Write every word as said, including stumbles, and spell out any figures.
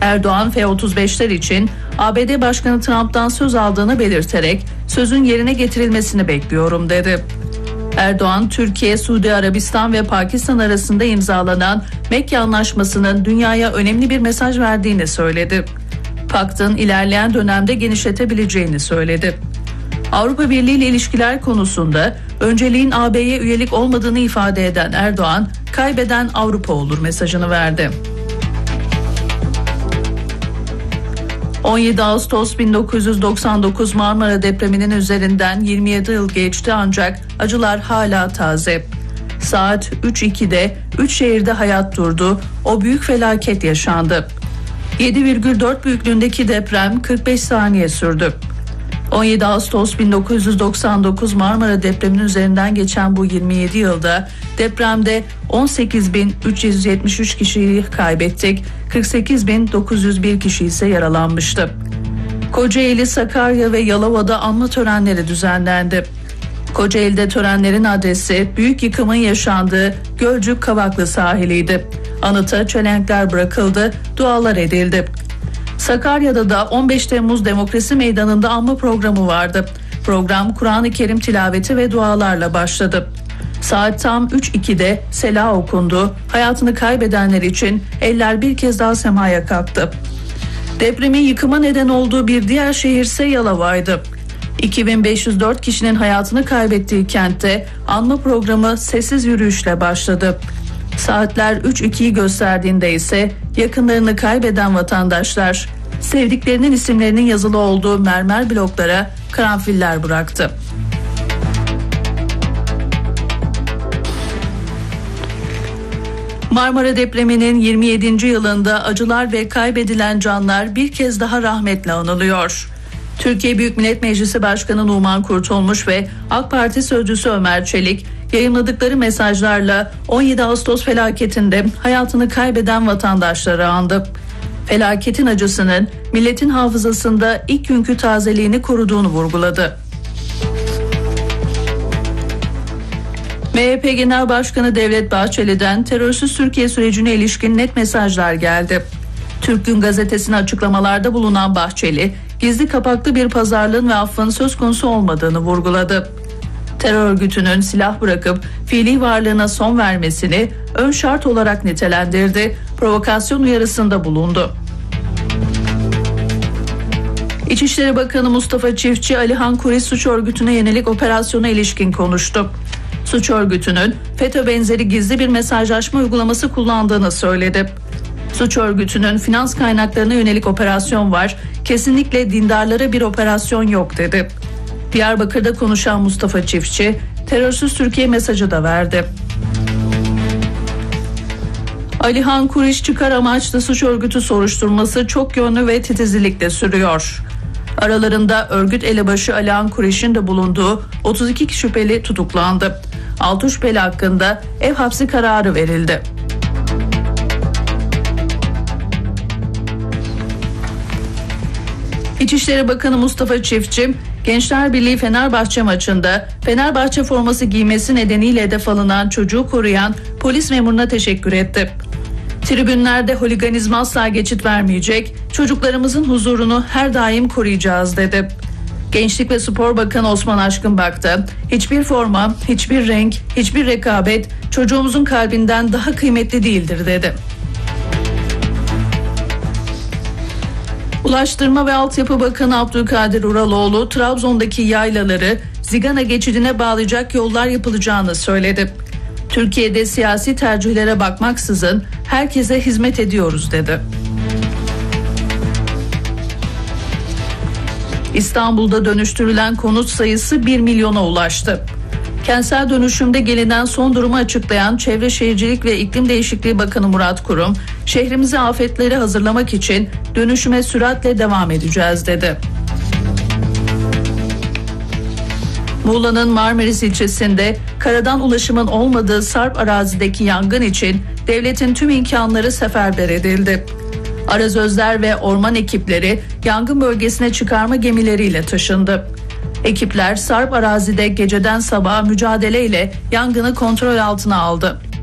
Erdoğan F otuz beşler için A B D Başkanı Trump'tan söz aldığını belirterek sözün yerine getirilmesini bekliyorum dedi. Erdoğan, Türkiye, Suudi Arabistan ve Pakistan arasında imzalanan Mekke Anlaşması'nın dünyaya önemli bir mesaj verdiğini söyledi. Paktın ilerleyen dönemde genişletebileceğini söyledi. Avrupa Birliği ile ilişkiler konusunda önceliğin A B'ye üyelik olmadığını ifade eden Erdoğan, kaybeden Avrupa olur mesajını verdi. on yedi Ağustos bin dokuz yüz doksan dokuz Marmara depreminin üzerinden yirmi yedi yıl geçti ancak acılar hala taze. Saat üç ikide üç şehirde hayat durdu, o büyük felaket yaşandı. yedi virgül dört büyüklüğündeki deprem kırk beş saniye sürdü. on yedi Ağustos bin dokuz yüz doksan dokuz Marmara depreminin üzerinden geçen bu yirmi yedi yılda depremde on sekiz bin üç yüz yetmiş üç kişiyi kaybettik, kırk sekiz bin dokuz yüz bir kişi ise yaralanmıştı. Kocaeli, Sakarya ve Yalova'da anma törenleri düzenlendi. Kocaeli'de törenlerin adresi büyük yıkımın yaşandığı Gölcük Kavaklı sahiliydi. Anıta çelenkler bırakıldı, dualar edildi. Sakarya'da da on beş Temmuz Demokrasi Meydanı'nda anma programı vardı. Program Kur'an-ı Kerim tilaveti ve dualarla başladı. Saat tam üç ikide Sela okundu. Hayatını kaybedenler için eller bir kez daha semaya kalktı. Depremin yıkıma neden olduğu bir diğer şehirse Yalova'ydı. iki bin beş yüz dört kişinin hayatını kaybettiği kentte anma programı sessiz yürüyüşle başladı. Saatler üç ikiyi gösterdiğinde ise yakınlarını kaybeden vatandaşlar sevdiklerinin isimlerinin yazılı olduğu mermer bloklara karanfiller bıraktı. Marmara depreminin yirmi yedinci yılında acılar ve kaybedilen canlar bir kez daha rahmetle anılıyor. Türkiye Büyük Millet Meclisi Başkanı Numan Kurtulmuş ve AK Parti Sözcüsü Ömer Çelik yayımladıkları mesajlarla on yedi Ağustos felaketinde hayatını kaybeden vatandaşları andı. Felaketin acısının milletin hafızasında ilk günkü tazeliğini koruduğunu vurguladı. M H P Genel Başkanı Devlet Bahçeli'den terörsüz Türkiye sürecine ilişkin net mesajlar geldi. Türk Gün Gazetesi'ne açıklamalarda bulunan Bahçeli, gizli kapaklı bir pazarlığın ve affın söz konusu olmadığını vurguladı. Terör örgütünün silah bırakıp fiili varlığına son vermesini ön şart olarak nitelendirdi, provokasyon uyarısında bulundu. İçişleri Bakanı Mustafa Çiftçi, Alihan Kureyş suç örgütüne yönelik operasyona ilişkin konuştu. Suç örgütünün FETÖ benzeri gizli bir mesajlaşma uygulaması kullandığını söyledi. Suç örgütünün finans kaynaklarına yönelik operasyon var, kesinlikle dindarlara bir operasyon yok dedi. Diyarbakır'da konuşan Mustafa Çiftçi, terörsüz Türkiye mesajı da verdi. Alihan Kureyş çıkar amaçlı suç örgütü soruşturması çok yönlü ve titizlikle sürüyor. Aralarında örgüt elebaşı Alihan Kureyş'in de bulunduğu otuz iki şüpheli tutuklandı. altı şüpheli hakkında ev hapsi kararı verildi. İçişleri Bakanı Mustafa Çiftçi, Gençler Birliği Fenerbahçe maçında Fenerbahçe forması giymesi nedeniyle hedef alınan çocuğu koruyan polis memuruna teşekkür etti. Tribünlerde holiganizme asla geçit vermeyecek, çocuklarımızın huzurunu her daim koruyacağız dedi. Gençlik ve Spor Bakanı Osman Aşkınbak da hiçbir forma, hiçbir renk, hiçbir rekabet çocuğumuzun kalbinden daha kıymetli değildir dedi. Ulaştırma ve Altyapı Bakanı Abdülkadir Uraloğlu, Trabzon'daki yaylaları Zigana geçidine bağlayacak yollar yapılacağını söyledi. Türkiye'de siyasi tercihlere bakmaksızın herkese hizmet ediyoruz dedi. İstanbul'da dönüştürülen konut sayısı bir milyona ulaştı. Kentsel dönüşümde gelinen son durumu açıklayan Çevre Şehircilik ve İklim Değişikliği Bakanı Murat Kurum, şehrimizi afetlere hazırlamak için dönüşüme süratle devam edeceğiz dedi. Muğla'nın Marmaris ilçesinde karadan ulaşımın olmadığı sarp arazideki yangın için devletin tüm imkanları seferber edildi. Arazözler ve orman ekipleri yangın bölgesine çıkarma gemileriyle taşındı. Ekipler sarp arazide geceden sabaha mücadeleyle yangını kontrol altına aldı.